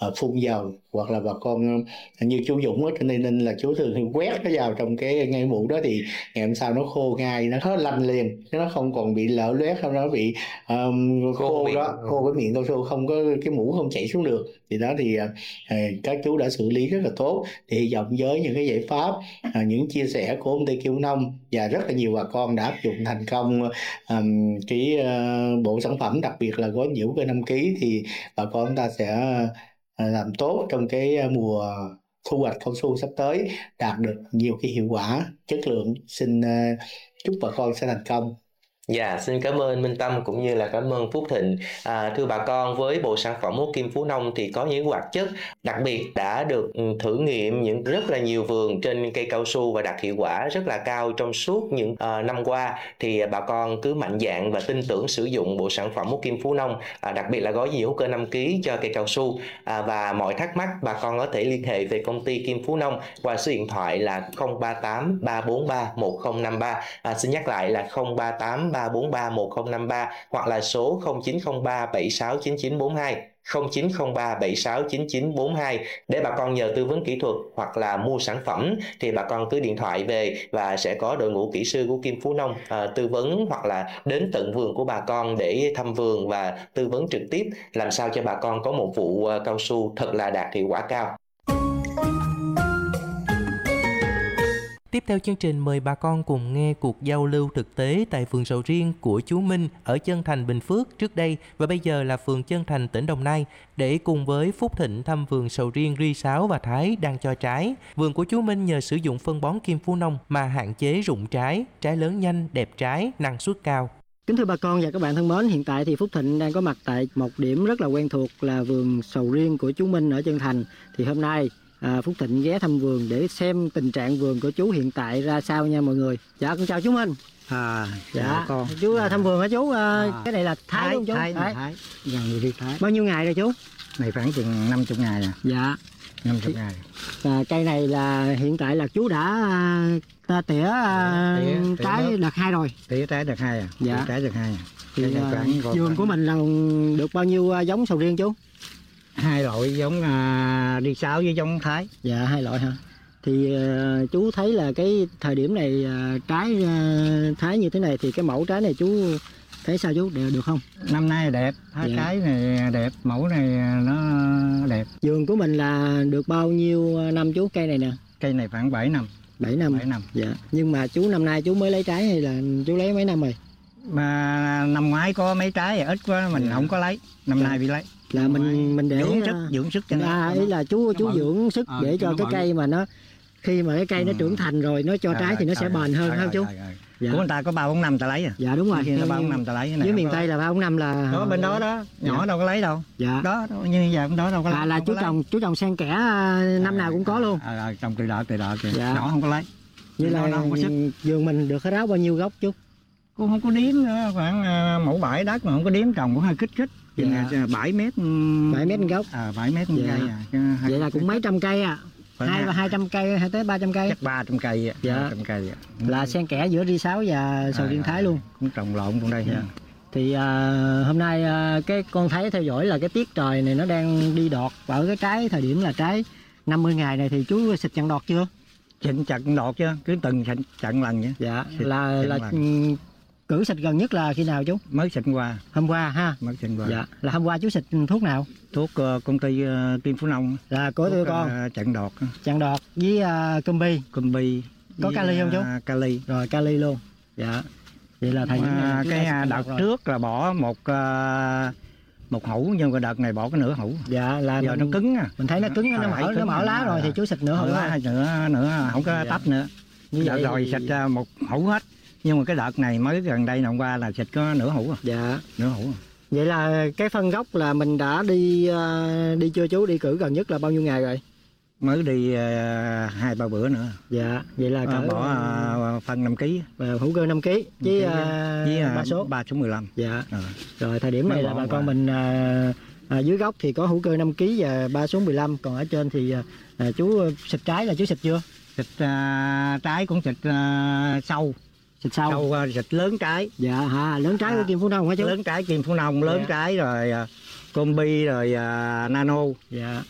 phun dầu, hoặc là bà con như chú Dũng ở trên Tây Ninh là chú thường thì quét nó vào trong cái ngay mũ đó, thì ngày hôm sau nó khô ngay, nó hết lanh liền, nó không còn bị lở loét, không nó bị Khô khô miệng. đó, khô cái miệng cao su, không có cái mũ không chảy xuống được. Thì đó thì các chú đã xử lý rất là tốt. Thì hy vọng với những cái giải pháp, những chia sẻ của công ty Kim Phú Nông và rất là nhiều bà con đã áp dụng thành công cái bộ sản phẩm, đặc biệt là gói hữu cơ 5 kg, thì bà con chúng ta sẽ làm tốt trong cái mùa thu hoạch cao su sắp tới, đạt được nhiều cái hiệu quả chất lượng. Xin chúc bà con sẽ thành công. Dạ, xin cảm ơn Minh Tâm cũng như là cảm ơn Phúc Thịnh. Thưa bà con, với bộ sản phẩm của Kim Phú Nông thì có những hoạt chất đặc biệt đã được thử nghiệm những rất là nhiều vườn trên cây cao su và đạt hiệu quả rất là cao trong suốt những năm qua. Thì bà con cứ mạnh dạn và tin tưởng sử dụng bộ sản phẩm của Kim Phú Nông, đặc biệt là gói hữu cơ 5 kg cho cây cao su. Và mọi thắc mắc bà con có thể liên hệ về công ty Kim Phú Nông qua số điện thoại là 038 343 1053. Xin nhắc lại là 038 343 1053 hoặc là số 0903 769942, 0903 769942 để bà con nhờ tư vấn kỹ thuật hoặc là mua sản phẩm. Thì bà con cứ điện thoại về và sẽ có đội ngũ kỹ sư của Kim Phú Nông tư vấn, hoặc là đến tận vườn của bà con để thăm vườn và tư vấn trực tiếp, làm sao cho bà con có một vụ cao su thật là đạt hiệu quả cao. Tiếp theo chương trình, mời bà con cùng nghe cuộc giao lưu thực tế tại vườn sầu riêng của chú Minh ở Trân Thành, Bình Phước trước đây và bây giờ là phường Trân Thành, tỉnh Đồng Nai, để cùng với Phúc Thịnh thăm vườn sầu riêng Ri Sáo và Thái đang cho trái. Vườn của chú Minh nhờ sử dụng phân bón Kim Phú Nông mà hạn chế rụng trái, trái lớn nhanh, đẹp trái, năng suất cao. Kính thưa bà con và các bạn thân mến, hiện tại thì Phúc Thịnh đang có mặt tại một điểm rất là quen thuộc là vườn sầu riêng của chú Minh ở Trân Thành. Thì hôm nay Phúc Thịnh ghé thăm vườn để xem tình trạng vườn của chú hiện tại ra sao nha mọi người. Dạ, con chào chú Minh. Dạ con. Chú thăm vườn hả chú? Cái này là Thái luôn chú? Thái. Gần như đi Thái. Bao nhiêu ngày rồi chú? Này khoảng chừng 50 ngày à. Dạ. 50 ngày. Cây này là hiện tại là chú đã tỉa trái đợt 2 rồi. Tỉa trái đợt 2 à? Dạ. Tỉa trái đợt 2 à. Thì vườn của mình là được bao nhiêu giống sầu riêng chú? 2 loại giống Ri Sáo với giống Thái. Dạ, 2 loại hả? Thì chú thấy là cái thời điểm này trái Thái như thế này thì cái mẫu trái này chú thấy sao chú, được không? Năm nay đẹp, trái này đẹp, mẫu này nó đẹp. Vườn của mình là được bao nhiêu năm chú, cây này nè? Cây này khoảng 7 năm. 7 năm. 7 năm. Dạ. Nhưng mà chú năm nay chú mới lấy trái hay là chú lấy mấy năm rồi? Mà năm ngoái có mấy trái ít quá mình không có lấy. Năm nay bị lấy. Là mình để dưỡng sức cho nó. Ý là chú dưỡng sức để cho cái cây mà nó, khi mà cái cây nó trưởng thành rồi nó cho trái thì nó sẽ bền hơn không chú? Dạ. Của người ta có 3-4 năm ta lấy à. Dạ đúng rồi. Khi 3-4 năm ta lấy. Với miền Tây là 3-4 năm là đó, bên đó nhỏ đâu có lấy đâu. Dạ. Đó như giờ bên đó đâu có lấy. Là chú trồng xen kẽ năm nào cũng có luôn. Trồng từ đợt dạ. Nhỏ không có lấy. Như là vườn mình được hết ráo bao nhiêu gốc chú? Cũng không có điếm nữa, khoảng mẫu bãi đất mà không có điếm, trồng cũng hơi kích. Dạ. 7 mét. 7 mét gốc. 7 mét dạ. cây à. Vậy là cũng mấy trăm cây à. 200 cây hay tới 300 cây? Chắc 300 cây ạ. Dạ. 300 cây ạ. Là xen kẽ giữa Ri Sáo và sầu riêng Thái luôn. Cũng trồng lộn trong đây. Dạ. Thì hôm nay cái con thấy theo dõi là cái tiết trời này nó đang đi đọt ở cái trái thời điểm là trái 50 ngày này thì chú xịt chặn đọt chưa? Xịt chặn đọt chứ, cứ từng chặn lần vậy. Dạ. Là cử xịt gần nhất là khi nào chú? Mới xịt qua. Hôm qua ha? Mới xịt qua. Dạ. Là hôm qua chú xịt thuốc nào? Thuốc công ty Kim Phú Nông. Là của tôi con. Chặn đọt. Chặn đọt với Combi. Combi. Có kali không chú? Kali. Rồi kali luôn. Dạ. Vậy là thầy cái đợt trước là bỏ một hũ, nhưng cái đợt này bỏ cái nửa hũ. Dạ, là giờ nó cứng à. Mình thấy nó cứng, nó mở lá rồi thì chú xịt nửa hũ. Nữa không có tách nữa. Như vậy rồi xịt một hũ hết. Nhưng mà cái đợt này mới gần đây hôm qua là xịt có nửa hũ à. Dạ. Nửa hũ à. Vậy là cái phân gốc là mình đã đi chưa chú? Đi cử gần nhất là bao nhiêu ngày rồi? Mới đi 2-3 bữa nữa. Dạ. Vậy là bỏ phân 5 kg. Hữu cơ 5 kg với 3 số 15. Dạ. Rồi thời điểm này là bà con mình dưới gốc thì có hữu cơ 5 kg và 3 số 15. Còn ở trên thì chú xịt trái là chú xịt chưa? Xịt trái cũng xịt sâu. Xịt sâu. Xịt lớn trái. Dạ lớn trái của Kim Phú Nông hả chú? Lớn trái Kim Phú Nông, lớn trái rồi Combi rồi Nano. Dạ.